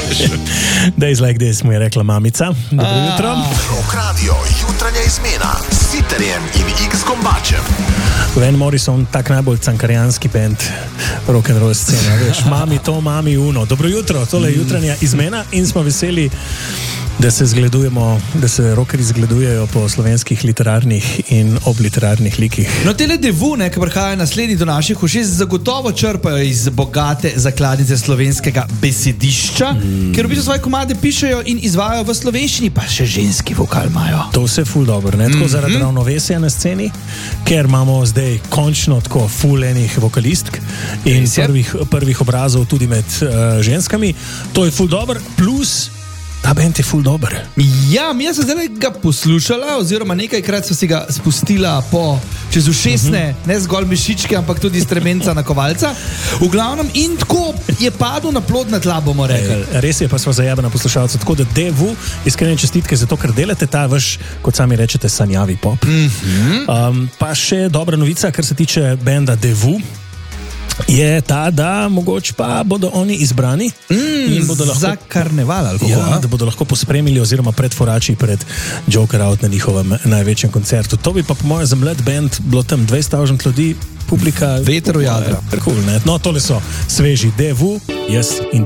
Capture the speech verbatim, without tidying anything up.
Days like this, mu je rekla mamica. Dobro jutro. Rock Radio, jutranja izmena s Sitterjem in X-Gombačem. Van Morrison, tak najbolj cankarijanski band rock'n'roll scena, veš, mami to, mami uno. Dobro jutro, tole je jutranja izmena in smo veseli, da se zgledujemo, da se rockeri zgledujejo po slovenskih literarnih in obliterarnih likih. No, tele devune, ki prihajajo naslednji do naših ušes, zagotovo črpajo iz bogate zakladnice slovenskega besedišča, mm. ker v bistvu svoje komade pišejo in izvajajo v slovenščini, pa še ženski vokal imajo. To vse ful dobro, ne? Tako mm-hmm. zaradi ravnovesja na sceni, ker imamo zdaj končno tako ful enih vokalistk in prvih, prvih obrazov tudi med uh, ženskami. To je ful dobro, plus ta band je ful dober. Ja, mi sem zdaj ga poslušala, oziroma nekajkrat so si ga spustila po čez ušesne, uh-huh. ne zgolj mišičke, ampak tudi stremenca na kovalca. V glavnem, in tako je padel na plodna tla, bomo rekli. E, res je, pa smo zajebana poslušalca. Tako da devu, iskrene čestitke za to, ker delate ta vaš, kot sami rečete, sanjavi pop. Uh-huh. Um, pa še dobra novica, kar se tiče benda Devu, je ta, da mogoče pa bodo oni izbrani mm, in bodo lahko, za karneval ali kako? Ja, da bodo lahko pospremili oziroma predforači pred Joker Out na njihovem največjem koncertu. To bi pa po mojem za mlad band bilo tam dvajset tisoč ljudi, publika. Veter v jadra. Cool, no, tole so sveži Devu, jaz in